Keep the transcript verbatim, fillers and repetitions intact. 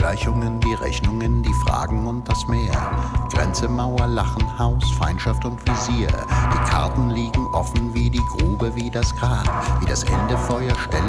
Gleichungen, die Rechnungen, die Fragen und das Meer. Grenze, Mauer, Lachen, Haus, Feindschaft und Visier. Die Karten liegen offen wie die Grube, wie das Grab, wie das Ende, Feuer, Stelle